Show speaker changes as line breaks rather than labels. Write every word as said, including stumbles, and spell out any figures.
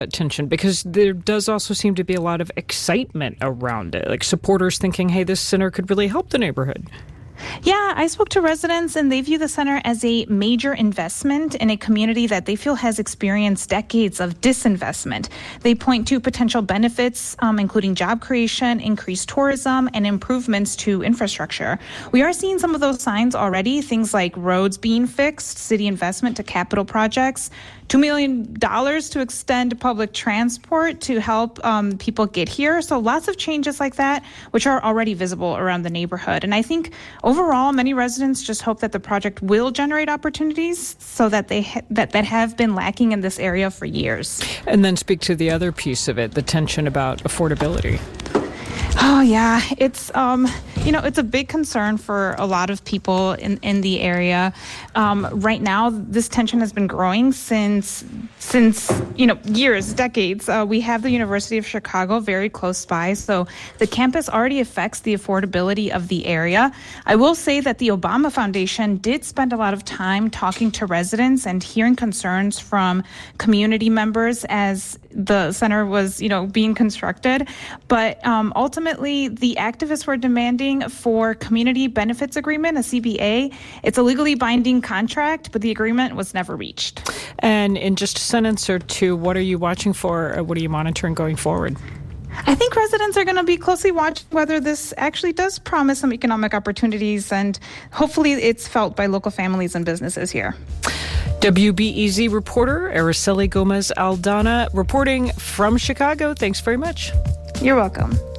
attention because there does also seem to be a lot of excitement around it, like supporters thinking, hey, this center could really help the neighborhood.
Yeah, I spoke to residents and they view the center as a major investment in a community that they feel has experienced decades of disinvestment. They point to potential benefits, um, including job creation, increased tourism, and improvements to infrastructure. We are seeing some of those signs already, things like roads being fixed, city investment to capital projects, two million dollars to extend public transport to help um, people get here. So lots of changes like that, which are already visible around the neighborhood. And I think overall, many residents just hope that the project will generate opportunities so that they ha- that, that have been lacking in this area for years.
And then speak to the other piece of it, the tension about affordability.
Oh, yeah. It's, um, you know, it's a big concern for a lot of people in, in the area. Um, right now, this tension has been growing since, since you know, years, decades. Uh, we have the University of Chicago very close by, so the campus already affects the affordability of the area. I will say that the Obama Foundation did spend a lot of time talking to residents and hearing concerns from community members as the center was, you know, being constructed. But um, ultimately, the activists were demanding for community benefits agreement, a C B A. It's a legally binding contract, but the agreement was never reached.
And in just a sentence or two, what are you watching for? Or what are you monitoring going forward?
I think residents are going to be closely watching whether this actually does promise some economic opportunities, and hopefully it's felt by local families and businesses here.
W B E Z reporter Araceli Gomez Aldana reporting from Chicago. Thanks very much.
You're welcome.